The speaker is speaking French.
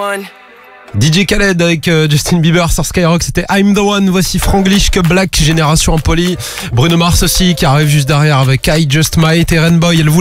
DJ Khaled avec Justin Bieber sur Skyrock, c'était I'm the One. Voici Franglish que Black, Génération Impoli. Bruno Mars aussi qui arrive juste derrière avec I Just Might et Rainbow.